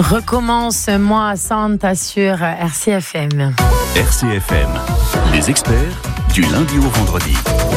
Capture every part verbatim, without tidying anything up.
Recommence moi Santa sur R C F M. R C F M, les experts du lundi au vendredi.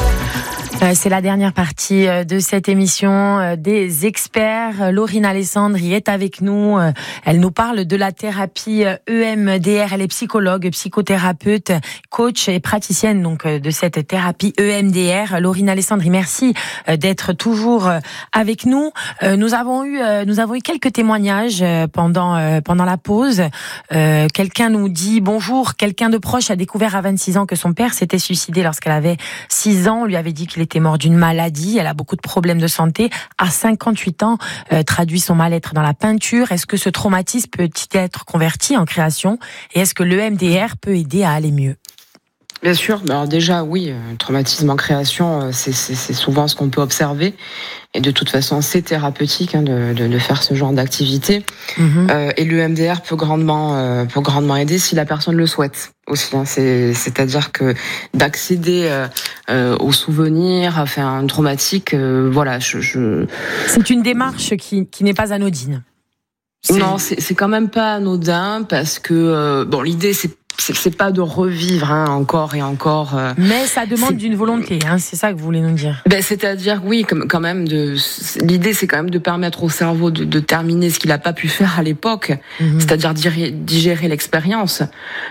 C'est la dernière partie de cette émission des experts. Laurine Alessandri est avec nous. Elle nous parle de la thérapie E M D R. Elle est psychologue, psychothérapeute, coach et praticienne donc de cette thérapie E M D R. Laurine Alessandri, merci d'être toujours avec nous. Nous avons eu, nous avons eu quelques témoignages pendant pendant la pause. Quelqu'un nous dit bonjour. Quelqu'un de proche a découvert à vingt-six ans que son père s'était suicidé lorsqu'elle avait six ans. On lui avait dit qu'il était était mort d'une maladie, elle a beaucoup de problèmes de santé. À cinquante-huit ans, euh, traduit son mal-être dans la peinture. Est-ce que ce traumatisme peut-il être converti en création? Et est-ce que l'E M D R peut aider à aller mieux? Bien sûr, alors déjà oui, un traumatisme en création, c'est, c'est, c'est souvent ce qu'on peut observer. Et de toute façon, c'est thérapeutique hein, de, de, de faire ce genre d'activité. Mmh. Euh, et l'E M D R peut grandement, euh, peut grandement aider si la personne le souhaite aussi. Hein. C'est, c'est-à-dire que d'accéder euh, euh, aux souvenirs, à faire un traumatique, euh, voilà. Je, je... C'est une démarche qui, qui n'est pas anodine. C'est... Non, c'est, c'est quand même pas anodin parce que euh, bon, l'idée c'est C'est, c'est pas de revivre hein, encore et encore. Euh, Mais ça demande d'une volonté, hein, c'est ça que vous voulez nous dire. Ben, c'est-à-dire, oui, comme, quand même, de, l'idée, c'est quand même de permettre au cerveau de, de terminer ce qu'il n'a pas pu faire à l'époque, mmh. c'est-à-dire digérer, digérer l'expérience.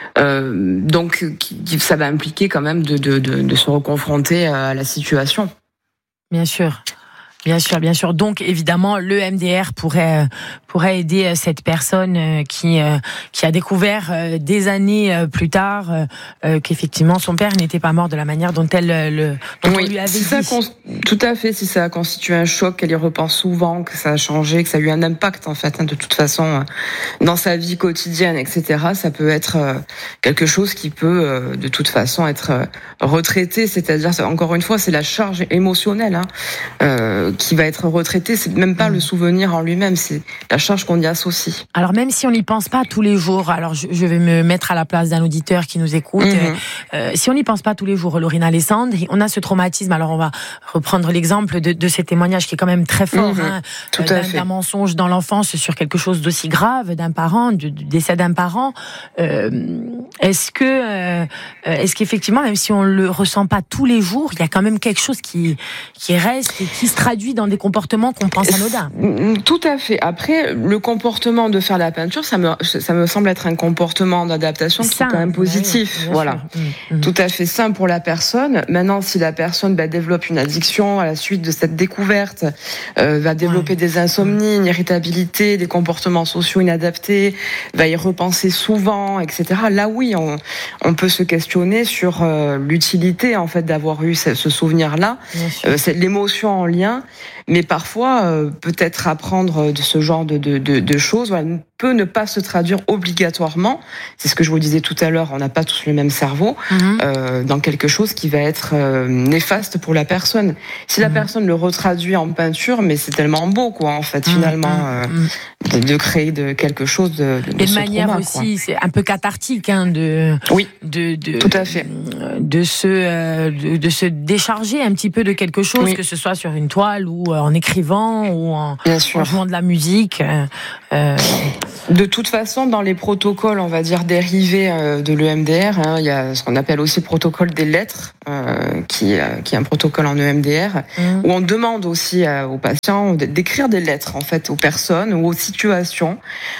Euh, donc, qui, ça va impliquer quand même de, de, de, de se reconfronter à la situation. Bien sûr. Bien sûr, bien sûr. Donc, évidemment, l'E M D R pourrait pourrait aider cette personne qui qui a découvert des années plus tard qu'effectivement son père n'était pas mort de la manière dont elle le dont oui, on lui avait si dit. Ça, tout à fait. Si ça a constitué un choc, qu'elle y repense souvent, que ça a changé, que ça a eu un impact en fait, hein, de toute façon, dans sa vie quotidienne, et cetera. Ça peut être quelque chose qui peut, de toute façon, être retraité. C'est-à-dire, encore une fois, c'est la charge émotionnelle. Hein, euh, qui va être retraité, c'est même pas mmh. le souvenir en lui-même, c'est la charge qu'on y associe. Alors même si on n'y pense pas tous les jours, alors je, je vais me mettre à la place d'un auditeur qui nous écoute, mmh. euh, si on n'y pense pas tous les jours, Laurine Alessandri, on a ce traumatisme, alors on va reprendre l'exemple de, de ces témoignages qui est quand même très fort, mmh. hein, Tout d'un, à fait. d'un mensonge dans l'enfance sur quelque chose d'aussi grave, d'un parent, du, du décès d'un parent. Euh, est-ce que, euh, est-ce qu'effectivement, même si on le ressent pas tous les jours, il y a quand même quelque chose qui, qui reste et qui se traduit dans des comportements qu'on pense anodins. Tout à fait. Après, le comportement de faire de la peinture, ça me, ça me semble être un comportement d'adaptation qui est quand même positif. Oui, voilà. Mmh. Tout à fait sain pour la personne. Maintenant, si la personne bah, développe une addiction à la suite de cette découverte, euh, va développer ouais. des insomnies, une irritabilité, des comportements sociaux inadaptés, va y repenser souvent, et cetera. Là, oui, on, on peut se questionner sur euh, l'utilité en fait d'avoir eu ce, ce souvenir-là. Euh, c'est l'émotion en lien. Mais parfois, euh, peut-être apprendre de ce genre de, de, de, de choses voilà, peut ne pas se traduire obligatoirement. C'est ce que je vous disais tout à l'heure, on n'a pas tous le même cerveau, mmh. euh, dans quelque chose qui va être euh, néfaste pour la personne. Si mmh. la personne le retraduit en peinture, mais c'est tellement beau, quoi, en fait, mmh. finalement, euh, mmh. de, de créer de quelque chose de, de, de Et de ce manière trauma, aussi, quoi. c'est un peu cathartique, hein, de, oui, de, de, tout à fait. De se, de, de se décharger un petit peu de quelque chose, oui. que ce soit sur une toile ou en écrivant ou en, en jouant de la musique. Euh... De toute façon, dans les protocoles, on va dire dérivés de l'E M D R, hein, il y a ce qu'on appelle aussi le protocole des lettres, euh, qui, euh, qui est un protocole en E M D R, mmh. où on demande aussi euh, aux patients d'écrire des lettres en fait aux personnes ou aux situations,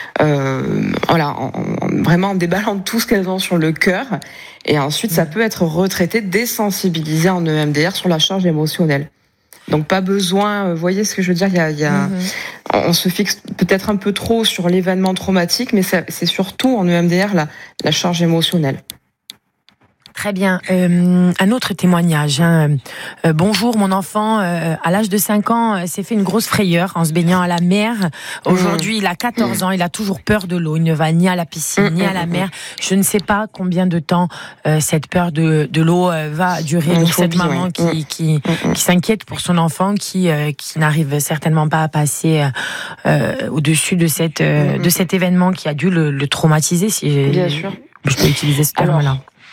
euh, voilà, en, en, vraiment en déballant tout ce qu'elles ont sur le cœur. Et ensuite, mmh. ça peut être retraité, désensibilisé en E M D R sur la charge émotionnelle. Donc pas besoin, vous voyez ce que je veux dire, il y a, il y a, mmh. on se fixe peut-être un peu trop sur l'événement traumatique, mais c'est, c'est surtout en E M D R la, la charge émotionnelle. Très bien. Euh, un autre témoignage. Hein. Euh, bonjour, mon enfant, euh, à l'âge de cinq ans, euh, s'est fait une grosse frayeur en se baignant à la mer. Aujourd'hui, mmh. il a quatorze mmh. ans, il a toujours peur de l'eau. Il ne va ni à la piscine, mmh. ni à la mer. Je ne sais pas combien de temps euh, cette peur de, de l'eau euh, va durer. Donc, cette maman oui. qui, qui, mmh. qui s'inquiète pour son enfant, qui, euh, qui n'arrive certainement pas à passer euh, au-dessus de, cette, euh, mmh. de cet événement qui a dû le, le traumatiser, si Bien sûr. je peux utiliser ce terme-là. Alors,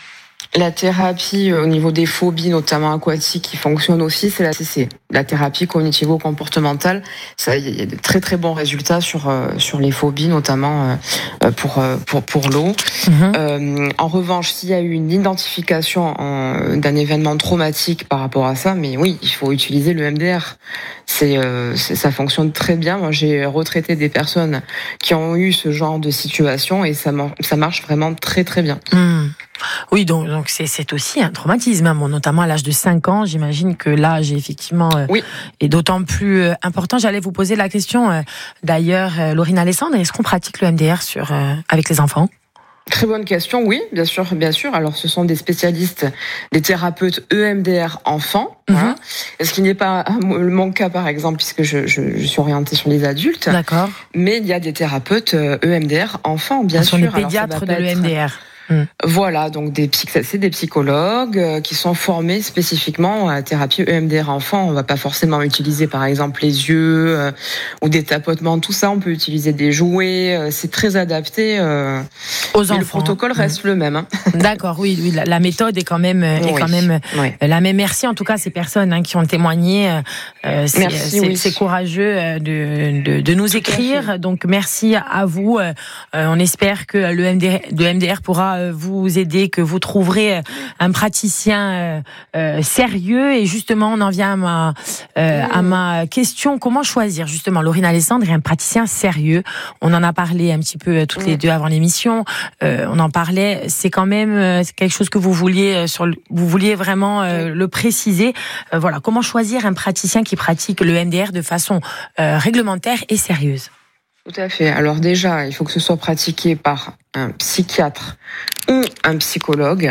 La thérapie au niveau des phobies, notamment aquatiques, qui fonctionne aussi, c'est la C C, la thérapie cognitivo-comportementale. Ça, il y a de très très bons résultats sur sur les phobies, notamment pour pour pour l'eau. Mmh. Euh, en revanche, s'il y a eu une identification en, d'un événement traumatique par rapport à ça, mais oui, il faut utiliser le M D R. C'est, euh, c'est ça fonctionne très bien. Moi, j'ai retraité des personnes qui ont eu ce genre de situation et ça ça marche vraiment très très bien. Mmh. Oui, donc, donc c'est, c'est aussi un traumatisme, hein, bon, notamment à l'âge de cinq ans. J'imagine que l'âge, effectivement, euh, oui. est d'autant plus euh, important. J'allais vous poser la question, euh, d'ailleurs, euh, Laurine Alessandre, est-ce qu'on pratique le M D R sur, euh, avec les enfants ? Très bonne question, oui, bien sûr, bien sûr. Alors, ce sont des spécialistes, des thérapeutes E M D R enfants, mm-hmm. hein, ce qui n'est pas mon cas, par exemple, puisque je, je, je suis orientée sur les adultes. D'accord. Mais il y a des thérapeutes E M D R enfants, bien sûr. Ce sont des pédiatres de l'E M D R. Mmh. Voilà, donc des c'est des psychologues euh, qui sont formés spécifiquement à la thérapie E M D R enfant. On va pas forcément utiliser par exemple les yeux euh, ou des tapotements, tout ça. On peut utiliser des jouets. Euh, c'est très adapté euh, aux enfants. Le protocole reste mmh. le même. Hein. D'accord, oui, oui, la, la méthode est quand même est oui. quand même oui. la même. Merci en tout cas à ces personnes hein, qui ont témoigné. Euh, c'est, merci, c'est, oui. c'est courageux de, de de nous tout écrire. Donc merci à vous. Euh, on espère que le M D R, le M D R pourra vous aider, que vous trouverez un praticien euh, sérieux. Et justement, on en vient à ma, euh, à ma question. Comment choisir, justement, Laurine Alessandre est un praticien sérieux. On en a parlé un petit peu toutes les deux avant l'émission. Euh, on en parlait. C'est quand même c'est quelque chose que vous vouliez, sur le, vous vouliez vraiment euh, le préciser. Euh, voilà. Comment choisir un praticien qui pratique le M D R de façon euh, réglementaire et sérieuse? Tout à fait. Alors déjà, il faut que ce soit pratiqué par un psychiatre ou un psychologue.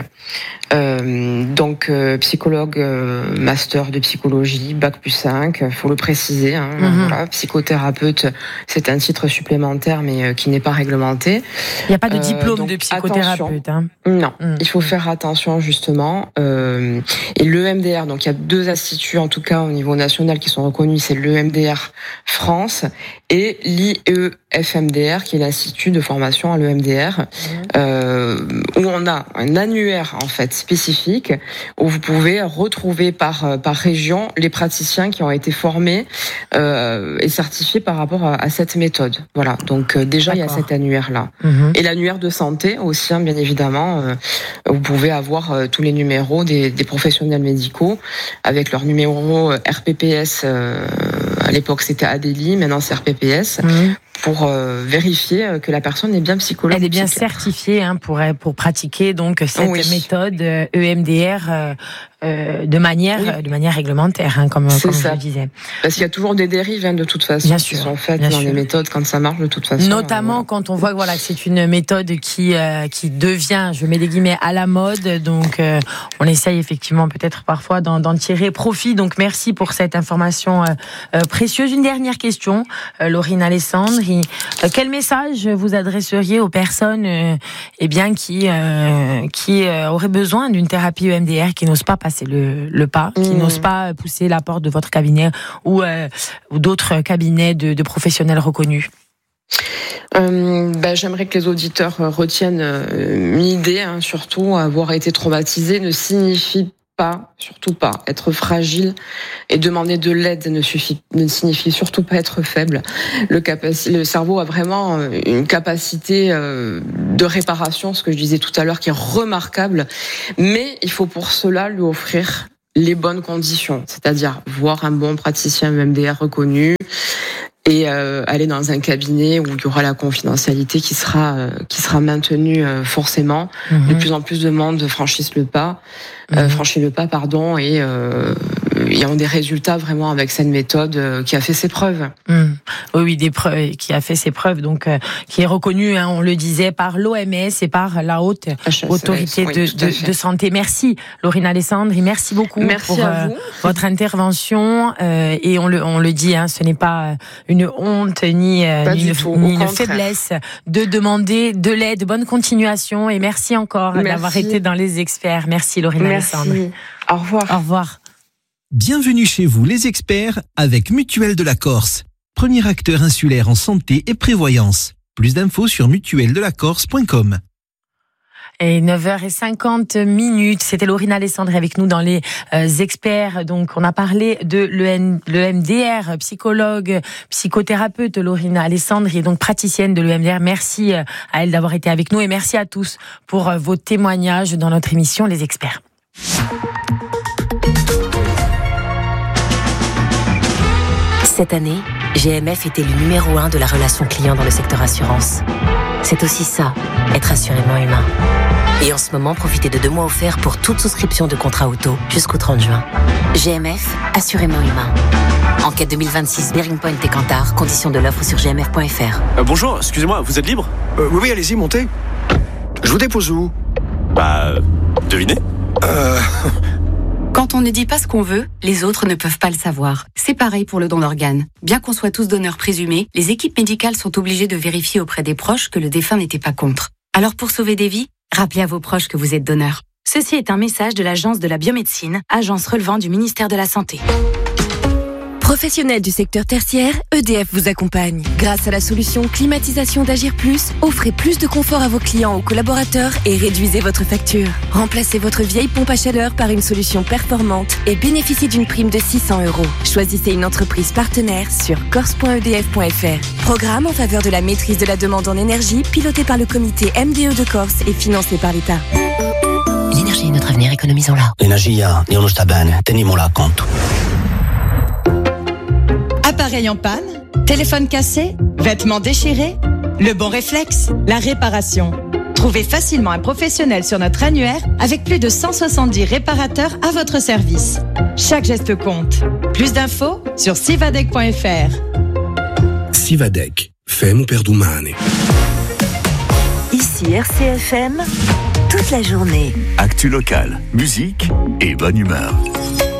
Euh, donc euh, psychologue euh, master de psychologie, bac plus cinq, faut le préciser. Hein, mm-hmm. Voilà, psychothérapeute, c'est un titre supplémentaire, mais euh, qui n'est pas réglementé. Il n'y a pas de diplôme euh, donc, de psychothérapeute. Hein. Non, mm-hmm. il faut faire attention justement. Euh, et l'E M D R, donc il y a deux instituts en tout cas au niveau national qui sont reconnus, c'est l'E M D R France et l'I E F M D R, qui est l'institut de formation à l'E M D R, mmh. euh, où on a un annuaire en fait spécifique où vous pouvez retrouver par par région les praticiens qui ont été formés euh, et certifiés par rapport à, à cette méthode. Voilà. Donc euh, déjà D'accord. il y a cet annuaire là mmh. et l'annuaire de santé aussi, hein, bien évidemment. Euh, vous pouvez avoir euh, tous les numéros des, des professionnels médicaux avec leur numéro R P P S. Euh, à l'époque c'était A D L I, maintenant c'est R P P S. Mmh. Pour euh, vérifier que la personne est bien psychologue. Elle est bien certifiée hein, pour pour pratiquer donc cette oui. méthode euh, E M D R euh, euh, de manière oui. de manière réglementaire, hein, comme, comme je le disais. Parce qu'il y a toujours des dérives hein, de toute façon bien qui sûr, sont faites dans sûr. les méthodes quand ça marche de toute façon. Notamment euh, voilà. quand on voit voilà que c'est une méthode qui euh, qui devient, je mets des guillemets, à la mode. Donc euh, on essaye effectivement peut-être parfois d'en, d'en tirer profit. Donc merci pour cette information euh, euh, précieuse. Une dernière question, euh, Laurine Alessandre. Quel message vous adresseriez aux personnes euh, eh bien, qui, euh, qui euh, auraient besoin d'une thérapie E M D R, qui n'osent pas passer le, le pas, qui mmh. n'osent pas pousser la porte de votre cabinet ou, euh, ou d'autres cabinets de, de professionnels reconnus? Euh, bah, j'aimerais que les auditeurs retiennent euh, une idée, hein, surtout avoir été traumatisé ne signifie pas, surtout pas, être fragile et demander de l'aide ne suffit, ne signifie surtout pas être faible. Le, capaci- le cerveau a vraiment une capacité euh, de réparation, ce que je disais tout à l'heure, qui est remarquable, mais il faut pour cela lui offrir les bonnes conditions, c'est-à-dire voir un bon praticien E M D R reconnu, et euh, aller dans un cabinet où il y aura la confidentialité qui sera euh, qui sera maintenue euh, forcément. Mmh. De plus en plus de monde franchissent le pas, mmh. euh, franchit le pas, pardon, et euh, ils ont des résultats vraiment avec cette méthode euh, qui a fait ses preuves. Mmh. Oui, oui, des preuves, qui a fait ses preuves, donc euh, qui est reconnue, hein, on le disait, par l'O M S et par la haute H S S, autorité oui, de, de, de santé. Merci, Laurine Alessandre, merci beaucoup merci pour à euh, vous. votre intervention. Euh, et on le on le dit, hein, ce n'est pas une honte ni, euh, ni, une, ni une faiblesse de demander de l'aide. Bonne continuation et merci encore merci. d'avoir été dans les experts. Merci Laurine Alessandre. Au revoir. Au revoir. Bienvenue chez vous les experts avec Mutuelle de la Corse, premier acteur insulaire en santé et prévoyance. Plus d'infos sur mutuelle de la corse point com. Et neuf heures cinquante minutes, c'était Laurine Alessandri avec nous dans les euh, experts. Donc, on a parlé de l'E M D R, psychologue, psychothérapeute Laurine Alessandri, donc praticienne de l'E M D R. Merci à elle d'avoir été avec nous et merci à tous pour euh, vos témoignages dans notre émission Les Experts. Cette année, G M F était le numéro un de la relation client dans le secteur assurance. C'est aussi ça, être assurément humain. Et en ce moment, profitez de deux mois offerts pour toute souscription de contrat auto jusqu'au trente juin. G M F, assurément humain. Enquête deux mille vingt-six, Bearing Point et Kantar, conditions de l'offre sur g m f point f r. Euh, bonjour, excusez-moi, vous êtes libre ? euh, Oui, oui, allez-y, montez. Je vous dépose où ? Bah, devinez. Euh... Quand on ne dit pas ce qu'on veut, les autres ne peuvent pas le savoir. C'est pareil pour le don d'organes. Bien qu'on soit tous donneurs présumés, les équipes médicales sont obligées de vérifier auprès des proches que le défunt n'était pas contre. Alors pour sauver des vies, rappelez à vos proches que vous êtes donneur. Ceci est un message de l'Agence de la biomédecine, agence relevant du ministère de la Santé. Professionnels du secteur tertiaire, E D F vous accompagne. Grâce à la solution climatisation d'Agir Plus, offrez plus de confort à vos clients ou collaborateurs et réduisez votre facture. Remplacez votre vieille pompe à chaleur par une solution performante et bénéficiez d'une prime de six cents euros. Choisissez une entreprise partenaire sur corse point e d f point f r. Programme en faveur de la maîtrise de la demande en énergie piloté par le comité M D E de Corse et financé par l'État. L'énergie est notre avenir, économisons-la. L'energia non lo sta bene, teniamola conto. Appareil en panne, téléphone cassé, vêtements déchirés, le bon réflexe, la réparation. Trouvez facilement un professionnel sur notre annuaire avec plus de cent soixante-dix réparateurs à votre service. Chaque geste compte. Plus d'infos sur sivadec point f r. Sivadec, femme perdumane. Ici R C F M, toute la journée. Actu locale, musique et bonne humeur.